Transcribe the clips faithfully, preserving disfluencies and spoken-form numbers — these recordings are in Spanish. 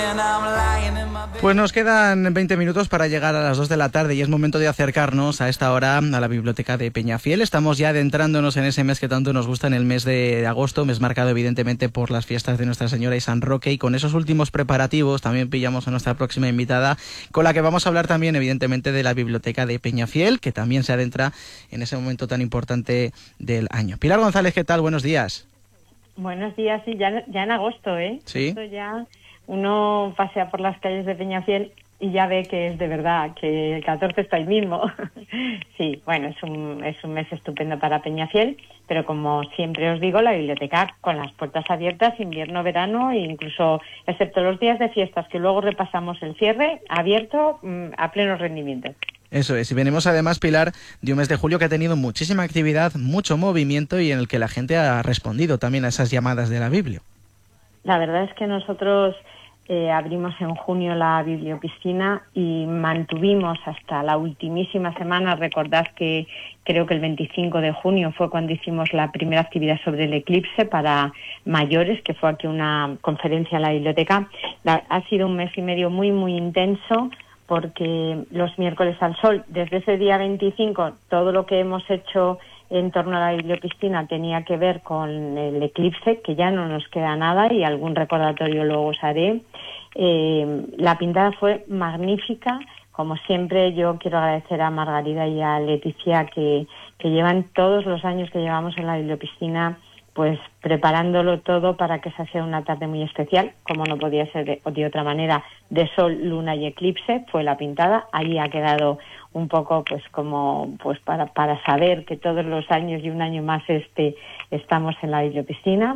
Pues nos quedan veinte minutos para llegar a las dos de la tarde y es momento de acercarnos a esta hora a la biblioteca de Peñafiel. Estamos ya adentrándonos en ese mes que tanto nos gusta, en el mes de agosto, mes marcado evidentemente por las fiestas de Nuestra Señora y San Roque, y con esos últimos preparativos también pillamos a nuestra próxima invitada, con la que vamos a hablar también evidentemente de la biblioteca de Peñafiel, que también se adentra en ese momento tan importante del año. Pilar González, ¿qué tal? Buenos días. Buenos días, sí, ya, ya en agosto, ¿eh? Sí. Esto ya uno pasea por las calles de Peñafiel y ya ve que es de verdad, que el catorce está ahí mismo. Sí, bueno, es un, es un mes estupendo para Peñafiel, pero como siempre os digo, la biblioteca con las puertas abiertas, invierno, verano, e incluso, excepto los días de fiestas, que luego repasamos el cierre, abierto a pleno rendimiento. Eso es, y venimos además, Pilar, de un mes de julio que ha tenido muchísima actividad, mucho movimiento y en el que la gente ha respondido también a esas llamadas de la Biblia. La verdad es que nosotros eh, abrimos en junio la bibliopiscina y mantuvimos hasta la ultimísima semana. Recordad que creo que el veinticinco de junio fue cuando hicimos la primera actividad sobre el eclipse para mayores, que fue aquí una conferencia en la biblioteca. La, ha sido un mes y medio muy, muy intenso, porque los miércoles al sol, desde ese día veinticinco, todo lo que hemos hecho en torno a la bibliopiscina tenía que ver con el eclipse, que ya no nos queda nada y algún recordatorio luego os haré. Eh, la pintada fue magnífica. Como siempre, yo quiero agradecer a Margarida y a Leticia que, que llevan todos los años que llevamos en la bibliopiscina pues preparándolo todo para que esa sea una tarde muy especial, como no podía ser de, de otra manera, de sol, luna y eclipse, fue la pintada. Ahí ha quedado un poco pues como pues para, para saber que todos los años y un año más este estamos en la bibliopiscina.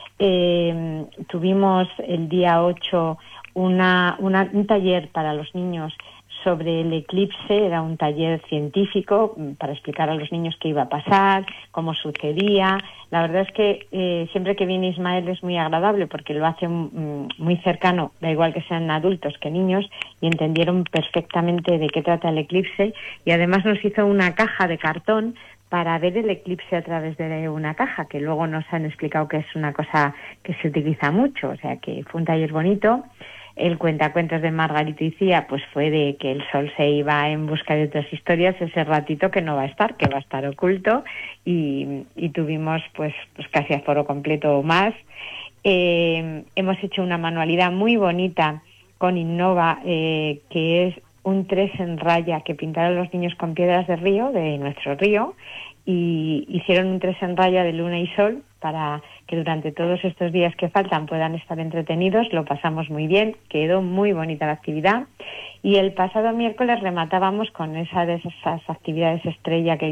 Eh, tuvimos el día ocho una, una, un taller para los niños sobre el eclipse. Era un taller científico para explicar a los niños qué iba a pasar, cómo sucedía. La verdad es que eh, siempre que viene Ismael es muy agradable porque lo hace mm, muy cercano, da igual que sean adultos que niños, y entendieron perfectamente de qué trata el eclipse, y además nos hizo una caja de cartón para ver el eclipse a través de una caja, que luego nos han explicado que es una cosa que se utiliza mucho, o sea que fue un taller bonito. El cuentacuentos de Margarita y Cía pues fue de que el sol se iba en busca de otras historias, ese ratito que no va a estar, que va a estar oculto, y, y tuvimos pues, pues casi aforo completo o más. Eh, hemos hecho una manualidad muy bonita con Innova, eh, que es un tres en raya que pintaron los niños con piedras de río, de nuestro río, y hicieron un tres en raya de luna y sol para que durante todos estos días que faltan puedan estar entretenidos. Lo pasamos muy bien, quedó muy bonita la actividad, y el pasado miércoles rematábamos con esa de esas actividades estrella que